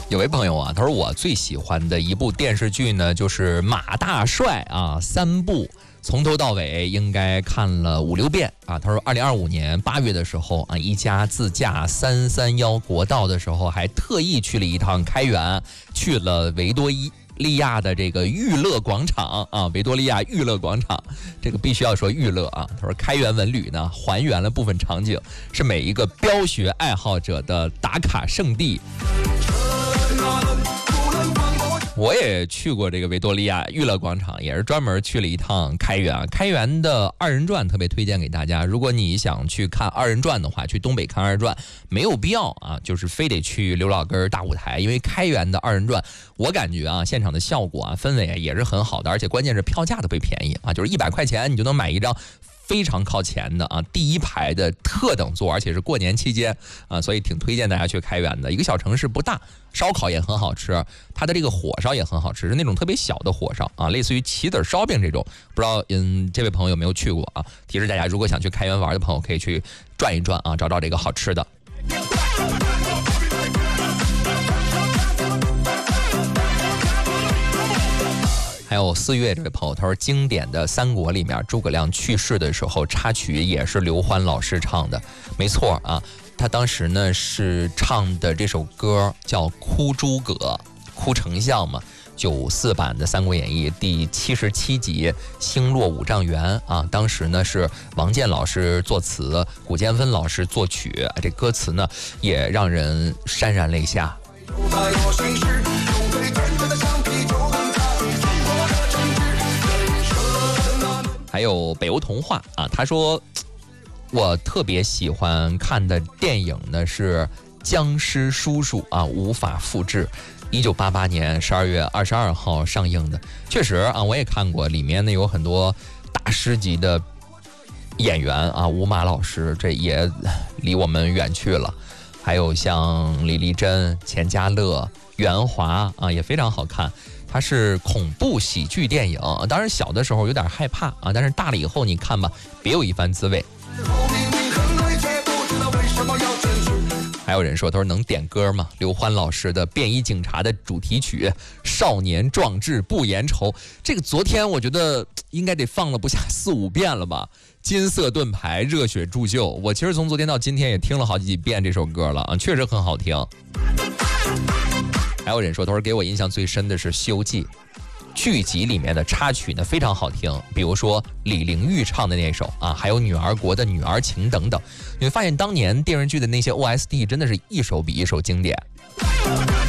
有位朋友啊，他说我最喜欢的一部电视剧呢，就是《马大帅》啊，3部。从头到尾应该看了5、6遍啊。他说，2025年8月的时候啊，一家自驾331国道的时候，还特意去了一趟开原，去了维多利亚的这个娱乐广场啊，维多利亚娱乐广场，这个必须要说娱乐啊。他说，开原文旅呢，还原了部分场景，是每一个飙学爱好者的打卡圣地。我也去过这个维多利亚娱乐广场，也是专门去了一趟开原。开原的2人转特别推荐给大家，如果你想去看2人转的话，去东北看2人转没有必要啊，就是非得去刘老根大舞台，因为开原的2人转，我感觉啊，现场的效果啊，氛围也是很好的，而且关键是票价特别便宜啊，就是100块钱你就能买一张非常靠前的啊，第1排的特等座，而且是过年期间啊，所以挺推荐大家去开原的。一个小城市不大，烧烤也很好吃，它的这个火烧也很好吃，是那种特别小的火烧啊，类似于棋子烧饼这种。不知道这位朋友有没有去过啊？提示大家，如果想去开原玩的朋友，可以去转一转啊，找找这个好吃的。还有4月这位朋友，他说经典的三国里面，诸葛亮去世的时候，插曲也是刘欢老师唱的，没错啊。他当时呢是唱的这首歌叫《哭诸葛》，哭丞相嘛。94版的《三国演义》第77集《星落五丈原》啊，当时呢是王健老师作词，古建芬老师作曲，这歌词呢也让人潸然泪下。还有北欧童话啊，他说我特别喜欢看的电影呢是《僵尸叔叔》啊，无法复制。1988年12月22号上映的，确实啊，我也看过，里面呢有很多大师级的演员啊，吴马老师这也离我们远去了，还有像李丽珍、钱嘉乐、袁华啊，也非常好看。它是恐怖喜剧电影，当然小的时候有点害怕啊，但是大了以后你看吧，别有一番滋味。还有人说，他说能点歌吗？刘欢老师的《便衣警察》的主题曲《少年壮志不言愁》，这个昨天我觉得应该得放了不下4、5遍了吧。金色盾牌，热血铸就，我其实从昨天到今天也听了好几遍这首歌了啊，确实很好听。还有人说，他说给我印象最深的是《西游记》剧集里面的插曲呢，非常好听，比如说李玲玉唱的那首啊，还有女儿国的女儿情等等。你会发现当年电视剧的那些 OST 真的是一首比一首经典。